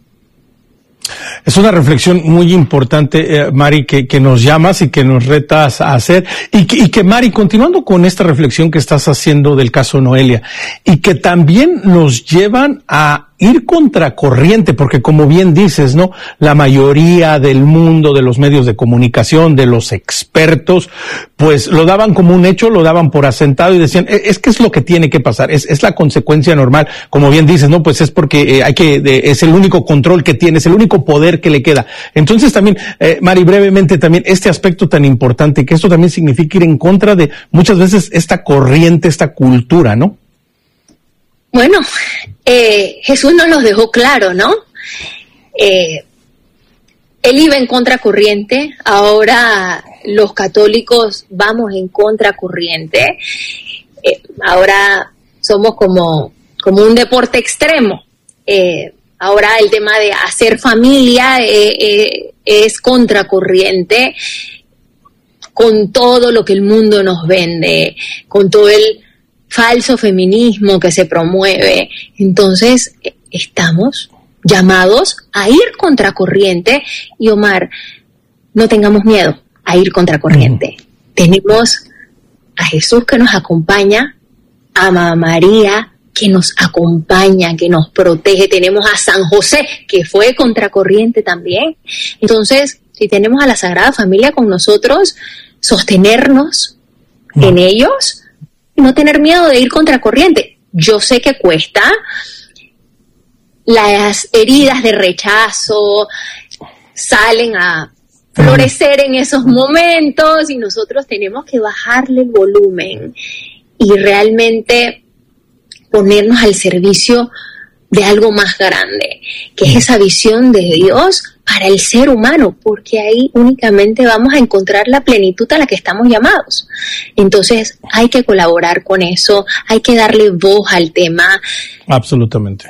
A: Es una reflexión muy importante, Mari, que nos llamas y que nos retas a hacer. Y que, Mari, continuando con esta reflexión que estás haciendo del caso Noelia, y que también nos llevan a ir contracorriente, porque como bien dices, ¿no?, la mayoría del mundo, de los medios de comunicación, de los expertos, pues lo daban como un hecho, lo daban por asentado y decían, es que es lo que tiene que pasar, es la consecuencia normal, como bien dices, ¿no?, pues es porque es el único control que tiene, es el único poder que le queda. Entonces también, Mari, brevemente también, este aspecto tan importante, que esto también significa ir en contra de muchas veces esta corriente, esta cultura, ¿no?
C: Bueno, Jesús nos los dejó claro, ¿no? Él iba en contracorriente, ahora los católicos vamos en contracorriente, ahora somos como un deporte extremo, ahora el tema de hacer familia es contracorriente con todo lo que el mundo nos vende, con todo el falso feminismo que se promueve. Entonces, estamos llamados a ir contracorriente y, Omar, no tengamos miedo a ir contracorriente. Tenemos a Jesús que nos acompaña, a Mamá María que nos acompaña, que nos protege, tenemos a San José que fue contracorriente también. Entonces, si tenemos a la Sagrada Familia con nosotros, sostenernos en ellos y no tener miedo de ir contracorriente. Yo sé que cuesta, las heridas de rechazo salen a florecer en esos momentos y nosotros tenemos que bajarle el volumen y realmente ponernos al servicio de algo más grande, que es esa visión de Dios para el ser humano, porque ahí únicamente vamos a encontrar la plenitud a la que estamos llamados. Entonces hay que colaborar con eso, hay que darle voz al tema.
A: Absolutamente.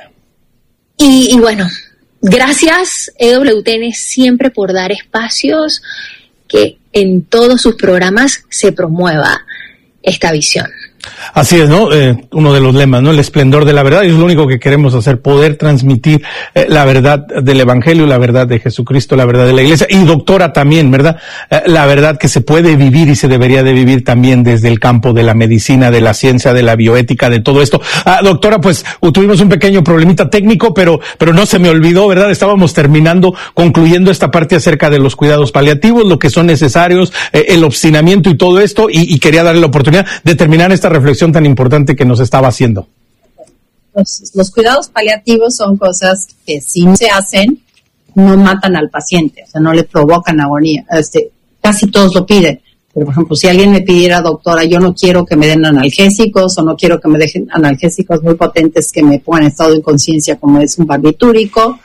C: Y bueno, gracias EWTN siempre por dar espacios que en todos sus programas se promueva esta visión.
A: Así es, ¿no? Uno de los lemas, ¿no? El esplendor de la verdad, y es lo único que queremos hacer, poder transmitir la verdad del Evangelio, la verdad de Jesucristo, la verdad de la Iglesia, y doctora también, ¿verdad? La verdad que se puede vivir y se debería de vivir también desde el campo de la medicina, de la ciencia, de la bioética, de todo esto. Doctora, pues tuvimos un pequeño problemita técnico, pero no se me olvidó, ¿verdad? Estábamos concluyendo esta parte acerca de los cuidados paliativos, lo que son necesarios, el obstinamiento y todo esto, y quería darle la oportunidad de terminar esta reflexión tan importante que nos estaba haciendo.
B: Los cuidados paliativos son cosas que si no se hacen, no matan al paciente, o sea, no le provocan agonía. Casi todos lo piden. Pero, por ejemplo, si alguien me pidiera, doctora, yo no quiero que me den analgésicos o no quiero que me dejen analgésicos muy potentes que me pongan en estado de inconsciencia, como es un barbitúrico,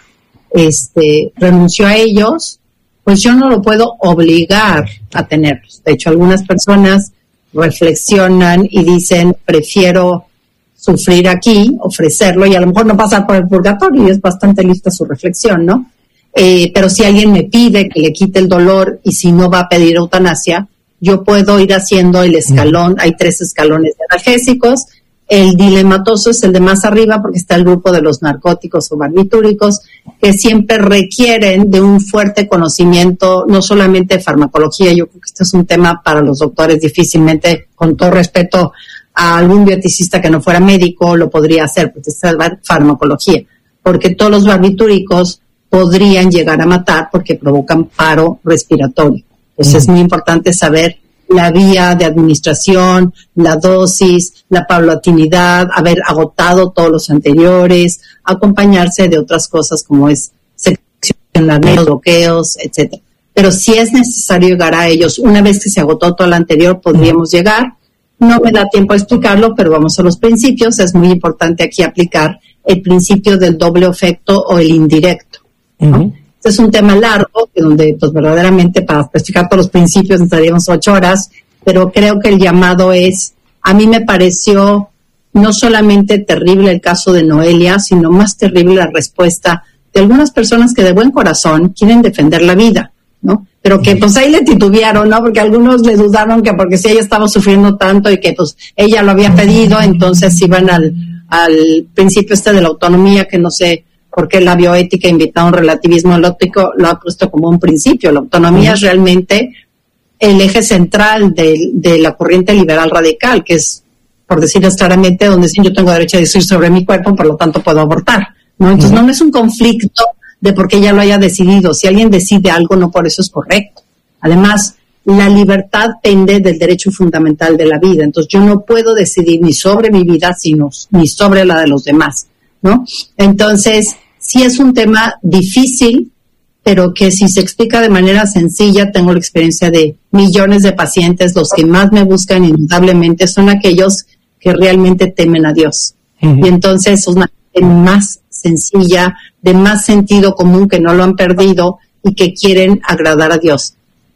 B: renunció a ellos, pues yo no lo puedo obligar a tenerlos. De hecho, algunas personas reflexionan y dicen, prefiero sufrir aquí, ofrecerlo, y a lo mejor no pasar por el purgatorio, y es bastante lista su reflexión, ¿no? Pero si alguien me pide que le quite el dolor y si no va a pedir eutanasia, yo puedo ir haciendo el escalón. Hay 3 escalones de analgésicos. El dilematoso es el de más arriba porque está el grupo de los narcóticos o barbitúricos, que siempre requieren de un fuerte conocimiento, no solamente de farmacología. Yo creo que este es un tema para los doctores, difícilmente, con todo respeto a algún bioeticista que no fuera médico, lo podría hacer, porque es farmacología, porque todos los barbitúricos podrían llegar a matar porque provocan paro respiratorio. Entonces es muy importante saber la vía de administración, la dosis, la paulatinidad, haber agotado todos los anteriores, acompañarse de otras cosas como es seccionamiento, bloqueos, etcétera. Pero si es necesario llegar a ellos, una vez que se agotó todo lo anterior, podríamos llegar. No me da tiempo a explicarlo, pero vamos a los principios. Es muy importante aquí aplicar el principio del doble efecto o el indirecto, ¿no? Este es un tema largo, donde pues verdaderamente para especificar todos los principios necesitaríamos 8 horas, pero creo que el llamado es, a mí me pareció no solamente terrible el caso de Noelia, sino más terrible la respuesta de algunas personas que de buen corazón quieren defender la vida, ¿no? Pero que pues ahí le titubearon, ¿no? Porque algunos le dudaron que porque si ella estaba sufriendo tanto y que pues ella lo había pedido, entonces iban al principio de la autonomía, que no sé porque la bioética invita a un relativismo holístico, lo ha puesto como un principio. La autonomía es realmente el eje central de la corriente liberal radical, que es, por decirlo claramente, donde dicen yo tengo derecho a decidir sobre mi cuerpo, por lo tanto puedo abortar, ¿no? Entonces no es un conflicto de porque ella lo haya decidido. Si alguien decide algo, no por eso es correcto. Además, la libertad pende del derecho fundamental de la vida. Entonces yo no puedo decidir ni sobre mi vida, ni sobre la de los demás, ¿no? Entonces, sí es un tema difícil, pero que si se explica de manera sencilla, tengo la experiencia de millones de pacientes, los que más me buscan indudablemente son aquellos que realmente temen a Dios. Y entonces es una gente más sencilla, de más sentido común, que no lo han perdido y que quieren agradar a Dios.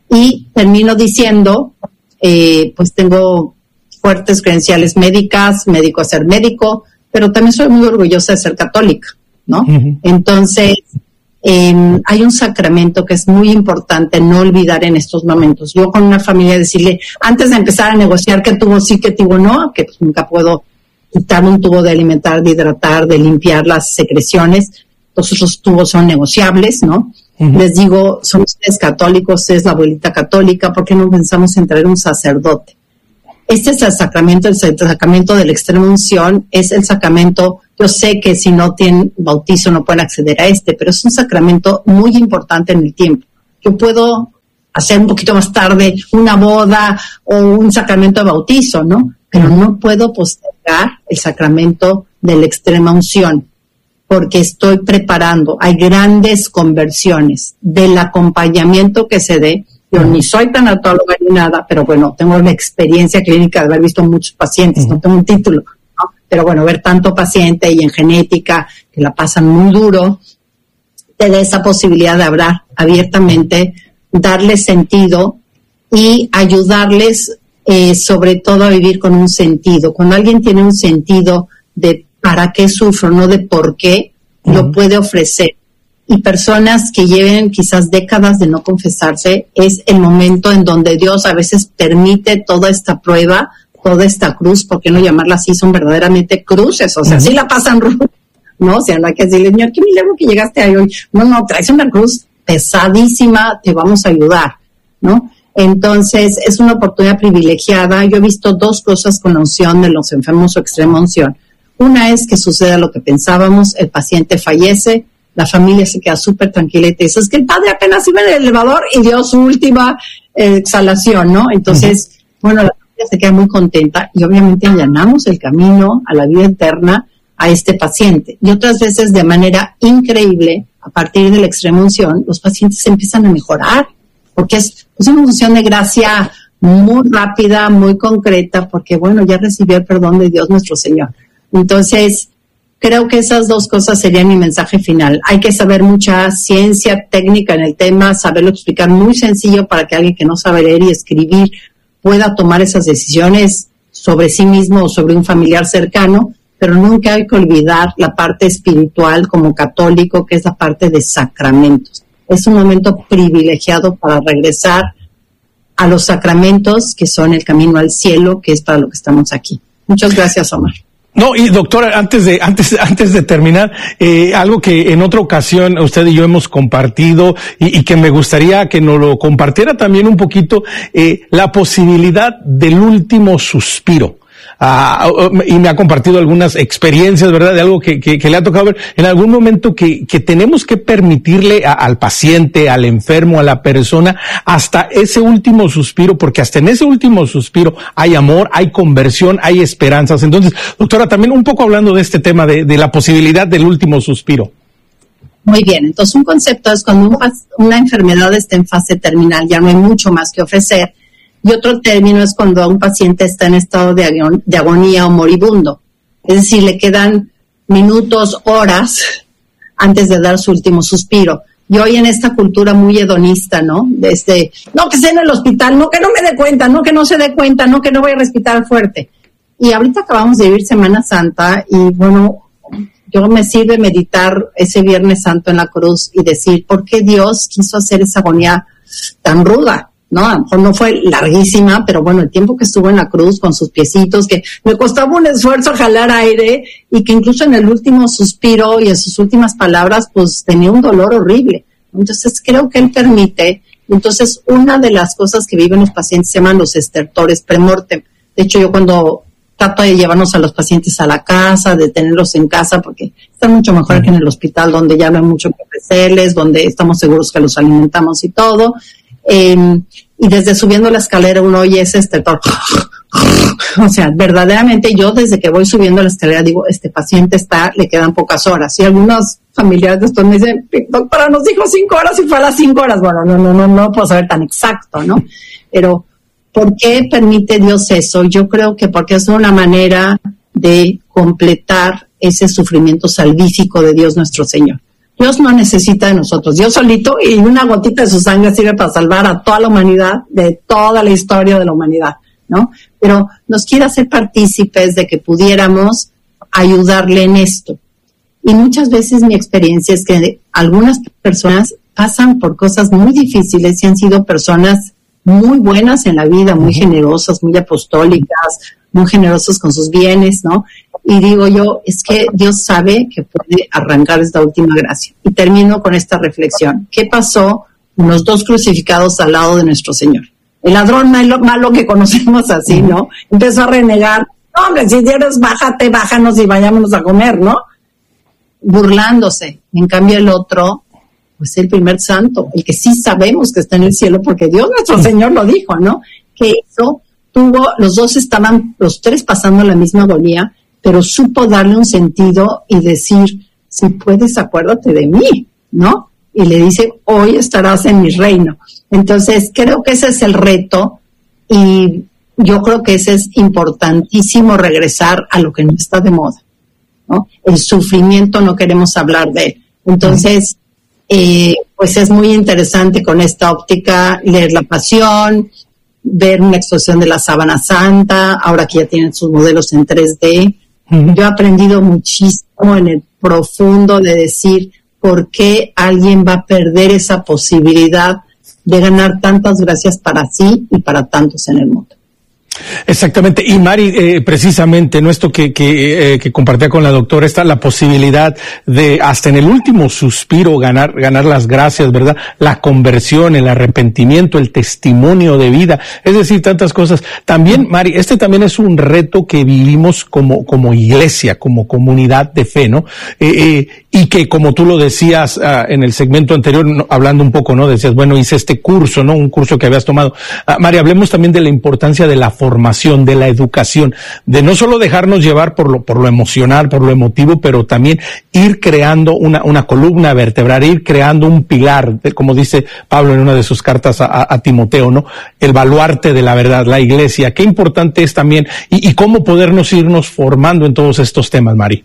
B: Y termino diciendo, pues tengo fuertes credenciales médicas, médico a ser médico, pero también soy muy orgullosa de ser católica. ¿no? Entonces, hay un sacramento que es muy importante no olvidar en estos momentos. Yo con una familia decirle, antes de empezar a negociar qué tubo sí, qué tubo no, que pues nunca puedo quitar un tubo de alimentar, de hidratar, de limpiar las secreciones, todos esos tubos son negociables, ¿no? Les digo, son ustedes católicos, es la abuelita católica, ¿por qué no pensamos en traer un sacerdote? Este es el sacramento de la extrema unción, es el sacramento, yo sé que si no tienen bautizo no pueden acceder a pero es un sacramento muy importante en el tiempo. Yo puedo hacer un poquito más tarde una boda o un sacramento de bautizo, ¿no? Pero no puedo postergar el sacramento de la extrema unción, porque estoy preparando, hay grandes conversiones del acompañamiento que se dé. Yo ni soy tanatóloga ni nada, pero bueno, tengo la experiencia clínica de haber visto muchos pacientes, no tengo un título, ¿no? Pero bueno, ver tanto paciente y en genética que la pasan muy duro, te da esa posibilidad de hablar abiertamente, darles sentido y ayudarles sobre todo a vivir con un sentido. Cuando alguien tiene un sentido de para qué sufro, no de por qué, lo puede ofrecer. Y personas que lleven quizás décadas de no confesarse, es el momento en donde Dios a veces permite toda esta prueba, toda esta cruz, ¿por qué no llamarla así? Son verdaderamente cruces, o sea, sí la pasan ruda, ¿no? O sea, no hay que decirle, Señor, qué milagro que llegaste ahí hoy. No, traes una cruz pesadísima, te vamos a ayudar, ¿no? Entonces, es una oportunidad privilegiada. Yo he visto dos cosas con la unción de los enfermos o extrema unción. Una es que suceda lo que pensábamos, el paciente fallece, la familia se queda súper tranquila y te dice, es que el padre apenas iba en el elevador y dio su última exhalación, ¿no? Entonces, bueno, la familia se queda muy contenta y obviamente allanamos el camino a la vida eterna a este paciente. Y otras veces, de manera increíble, a partir de la extrema unción, los pacientes empiezan a mejorar, porque es una unción de gracia muy rápida, muy concreta, porque bueno, ya recibió el perdón de Dios nuestro Señor. Entonces, creo que esas dos cosas serían mi mensaje final. Hay que saber mucha ciencia técnica en el tema, saberlo explicar muy sencillo para que alguien que no sabe leer y escribir pueda tomar esas decisiones sobre sí mismo o sobre un familiar cercano, pero nunca hay que olvidar la parte espiritual como católico, que es la parte de sacramentos. Es un momento privilegiado para regresar a los sacramentos, que son el camino al cielo, que es para lo que estamos aquí. Muchas gracias, Omar.
A: No, y doctora, antes de terminar, algo que en otra ocasión usted y yo hemos compartido y que me gustaría que nos lo compartiera también un poquito, la posibilidad del último suspiro. Y me ha compartido algunas experiencias, ¿verdad? De algo que le ha tocado ver en algún momento que tenemos que permitirle al paciente, al enfermo, a la persona, hasta ese último suspiro, porque hasta en ese último suspiro hay amor, hay conversión, hay esperanzas. Entonces, doctora, también un poco hablando de este tema de la posibilidad del último suspiro.
B: Muy bien, entonces un concepto es cuando una enfermedad está en fase terminal, ya no hay mucho más que ofrecer. Y otro término es cuando un paciente está en estado de agonía o moribundo. Es decir, le quedan minutos, horas antes de dar su último suspiro. Y hoy en esta cultura muy hedonista, ¿no? Desde, no, que esté en el hospital, no, que no me dé cuenta, no, que no se dé cuenta, no, que no voy a respirar fuerte. Y ahorita acabamos de vivir Semana Santa y bueno, yo me sirve meditar ese Viernes Santo en la cruz y decir, ¿por qué Dios quiso hacer esa agonía tan ruda? ¿No? A lo mejor no fue larguísima, pero bueno, el tiempo que estuvo en la cruz con sus piecitos, que me costaba un esfuerzo jalar aire y que incluso en el último suspiro y en sus últimas palabras, pues tenía un dolor horrible. Entonces creo que él permite. Entonces una de las cosas que viven los pacientes se llaman los estertores premortem. De hecho, yo cuando trato de llevarnos a los pacientes a la casa, de tenerlos en casa, porque están mucho mejor que en el hospital, donde ya no hay mucho que ofrecerles, donde estamos seguros que los alimentamos y todo. Y desde subiendo la escalera uno oye ese estertor. O sea, verdaderamente yo desde que voy subiendo la escalera digo, este paciente le quedan pocas horas. Y algunos familiares de estos me dicen, doctora, nos dijo 5 horas y fue a las 5 horas. Bueno, no puedo saber tan exacto, ¿no? Pero, ¿por qué permite Dios eso? Yo creo que porque es una manera de completar ese sufrimiento salvífico de Dios nuestro Señor. Dios no necesita de nosotros. Dios solito y una gotita de su sangre sirve para salvar a toda la humanidad, de toda la historia de la humanidad, ¿no? Pero nos quiere hacer partícipes de que pudiéramos ayudarle en esto. Y muchas veces mi experiencia es que algunas personas pasan por cosas muy difíciles y han sido personas muy buenas en la vida, muy generosas, muy apostólicas, muy generosos con sus bienes, ¿no? Y digo yo, es que Dios sabe que puede arrancar esta última gracia. Y termino con esta reflexión. ¿Qué pasó con los 2 crucificados al lado de nuestro Señor? El ladrón malo que conocemos así, ¿no? Empezó a renegar. No, hombre, si Dios bájate, bájanos y vayámonos a comer, ¿no? Burlándose. En cambio el otro, pues el primer santo, el que sí sabemos que está en el cielo, porque Dios nuestro Señor lo dijo, ¿no? Que eso los 2 estaban, los 3 pasando la misma agonía, pero supo darle un sentido y decir, si puedes, acuérdate de mí, ¿no? Y le dice, hoy estarás en mi reino. Entonces, creo que ese es el reto y yo creo que ese es importantísimo, regresar a lo que no está de moda, ¿no? El sufrimiento no queremos hablar de él. Entonces, pues es muy interesante con esta óptica leer la Pasión, ver una exposición de la Sábana Santa, ahora que ya tienen sus modelos en 3D. Yo he aprendido muchísimo en el profundo de decir por qué alguien va a perder esa posibilidad de ganar tantas gracias para sí y para tantos en el mundo.
A: Exactamente, y Mari, precisamente, ¿no? Esto que compartía con la doctora, está la posibilidad de hasta en el último suspiro ganar las gracias, ¿verdad? La conversión, el arrepentimiento, el testimonio de vida, es decir, tantas cosas. También, Mari, también es un reto que vivimos como iglesia, como comunidad de fe, ¿no? Y que, como tú lo decías en el segmento anterior, hablando un poco, ¿no? Decías, bueno, hice este curso, ¿no? Un curso que habías tomado. Mari, hablemos también de la importancia de la formación, de la educación, de no solo dejarnos llevar por lo emocional, por lo emotivo, pero también ir creando una columna vertebral, ir creando un pilar, como dice Pablo en una de sus cartas a Timoteo, ¿no? El baluarte de la verdad, la iglesia. Qué importante es también, y cómo irnos formando en todos estos temas, Mari.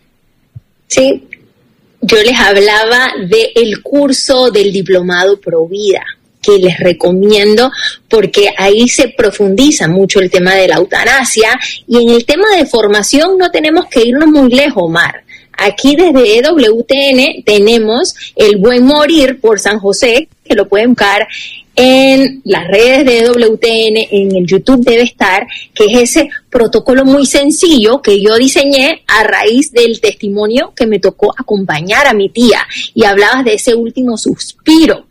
C: Sí, yo les hablaba del curso del diplomado Provida, que les recomiendo porque ahí se profundiza mucho el tema de la eutanasia, y en el tema de formación no tenemos que irnos muy lejos, Omar. Aquí desde EWTN tenemos El Buen Morir por San José, que lo pueden buscar en las redes de EWTN, en el YouTube debe estar, que es ese protocolo muy sencillo que yo diseñé a raíz del testimonio que me tocó acompañar a mi tía, y hablabas de ese último suspiro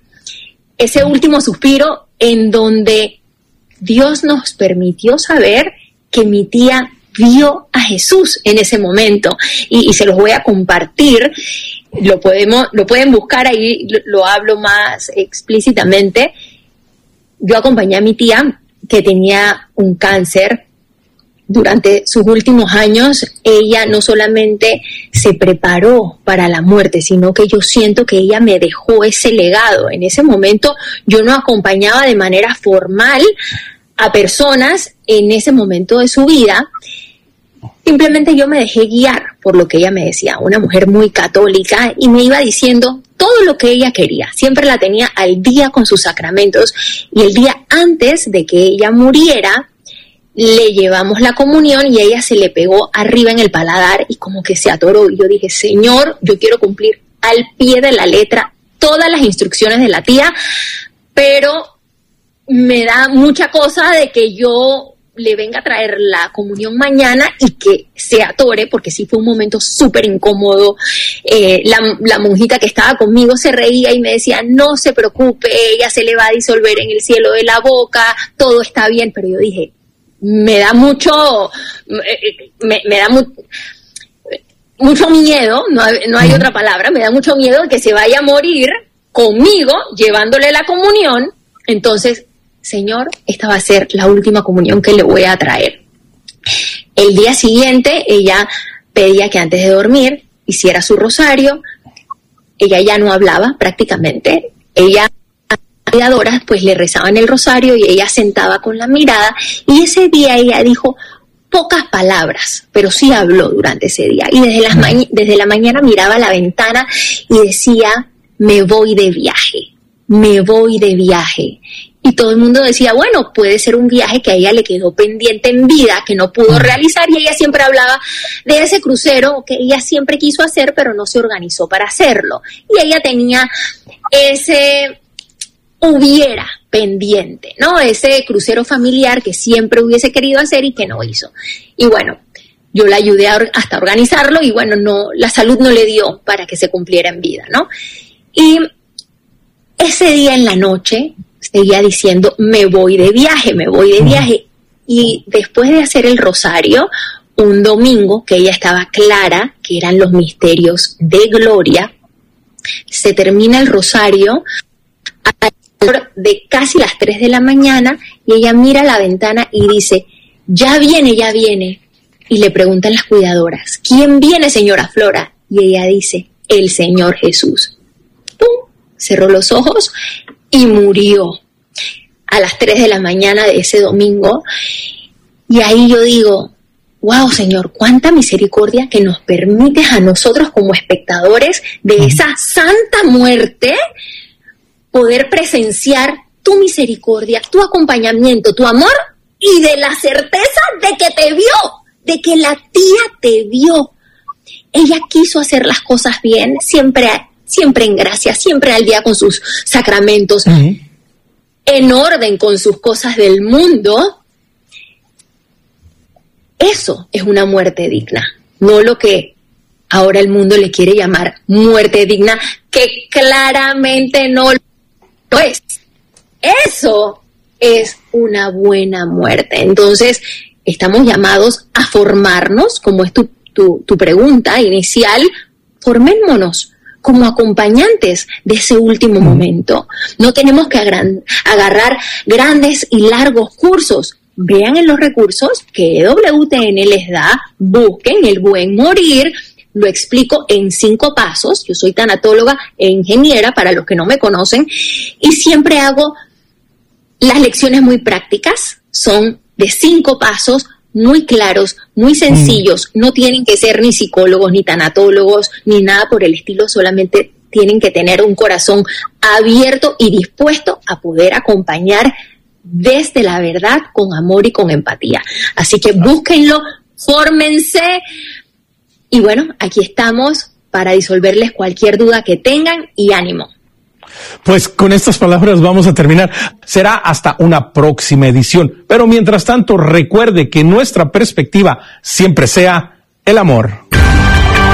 C: en donde Dios nos permitió saber que mi tía vio a Jesús en ese momento, y se los voy a compartir. Lo pueden buscar ahí, lo hablo más explícitamente. Yo acompañé a mi tía que tenía un cáncer. Durante sus últimos años, ella no solamente se preparó para la muerte, sino que yo siento que ella me dejó ese legado. En ese momento yo no acompañaba de manera formal a personas en ese momento de su vida. Simplemente yo me dejé guiar por lo que ella me decía, una mujer muy católica, y me iba diciendo todo lo que ella quería. Siempre la tenía al día con sus sacramentos, y el día antes de que ella muriera, le llevamos la comunión y ella se le pegó arriba en el paladar y como que se atoró. Y yo dije, Señor, yo quiero cumplir al pie de la letra todas las instrucciones de la tía, pero me da mucha cosa de que yo le venga a traer la comunión mañana y que se atore, porque sí fue un momento súper incómodo. La monjita que estaba conmigo se reía y me decía, no se preocupe, ella se le va a disolver en el cielo de la boca, todo está bien. Pero yo dije, me da mucho miedo, no hay otra palabra, me da mucho miedo de que se vaya a morir conmigo llevándole la comunión. Entonces, Señor, esta va a ser la última comunión que le voy a traer. El día siguiente ella pedía que antes de dormir hiciera su rosario. Ella ya no hablaba prácticamente, ella cuidadoras pues le rezaban el rosario y ella sentaba con la mirada, y ese día ella dijo pocas palabras, pero sí habló durante ese día, y desde la mañana miraba a la ventana y decía, me voy de viaje. Y todo el mundo decía, bueno, puede ser un viaje que a ella le quedó pendiente en vida, que no pudo realizar, y ella siempre hablaba de ese crucero que ella siempre quiso hacer, pero no se organizó para hacerlo. Y ella tenía ese hubiera pendiente, ¿no? Ese crucero familiar que siempre hubiese querido hacer y que no hizo. Y bueno, yo la ayudé hasta organizarlo y bueno, no, la salud no le dio para que se cumpliera en vida, ¿no? Y ese día en la noche seguía diciendo, me voy de viaje. Y después de hacer el rosario, un domingo que ella estaba clara que eran los misterios de gloria, se termina el rosario de casi las 3 de la mañana y ella mira a la ventana y dice, ya viene. Y le preguntan las cuidadoras, ¿quién viene, señora Flora? Y ella dice, el Señor Jesús. ¡Pum! Cerró los ojos y murió a las 3 de la mañana de ese domingo. Y ahí yo digo, wow, Señor, cuánta misericordia que nos permites a nosotros como espectadores de esa santa muerte poder presenciar tu misericordia, tu acompañamiento, tu amor y de la certeza de que te vio, de que la tía te vio. Ella quiso hacer las cosas bien, siempre en gracia, siempre al día con sus sacramentos, en orden con sus cosas del mundo. Eso es una muerte digna, no lo que ahora el mundo le quiere llamar muerte digna, que claramente no lo es. Eso es una buena muerte. Entonces, estamos llamados a formarnos, como es tu pregunta inicial, formémonos como acompañantes de ese último momento. No tenemos que agarrar grandes y largos cursos. Vean en los recursos que EWTN les da, busquen el buen morir. Lo explico en 5 pasos. Yo soy tanatóloga e ingeniera, para los que no me conocen, y siempre hago las lecciones muy prácticas. Son de 5 pasos muy claros, muy sencillos. No tienen que ser ni psicólogos, ni tanatólogos, ni nada por el estilo. Solamente tienen que tener un corazón abierto y dispuesto a poder acompañar desde la verdad, con amor y con empatía. Así que búsquenlo, fórmense. Y bueno, aquí estamos para disolverles cualquier duda que tengan y ánimo.
A: Pues con estas palabras vamos a terminar. Será hasta una próxima edición. Pero mientras tanto, recuerde que nuestra perspectiva siempre sea el amor.